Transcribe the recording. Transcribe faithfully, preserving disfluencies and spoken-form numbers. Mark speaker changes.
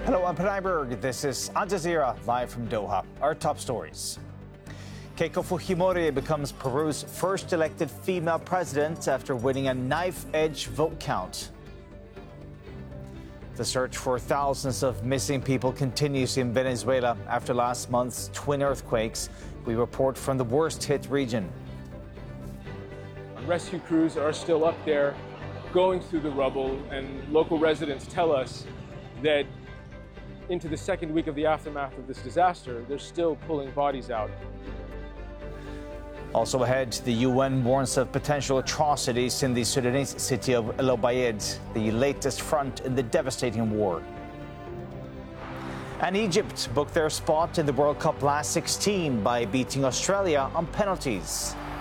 Speaker 1: Hello, I'm Panay Berg. This is Al Jazeera live from Doha. Our top stories. Keiko Fujimori becomes Peru's first elected female president after winning a knife-edge vote count. The search for thousands of missing people continues in Venezuela after last month's twin earthquakes. We report from the worst-hit region.
Speaker 2: Rescue crews are still up there going through the rubble, and local residents tell us that into the second week of the aftermath of this disaster, they're still pulling bodies out.
Speaker 1: Also ahead, the U N warns of potential atrocities in the Sudanese city of El Obeid, the latest front in the devastating war. And Egypt booked their spot in the World Cup last sixteen by beating Australia on penalties.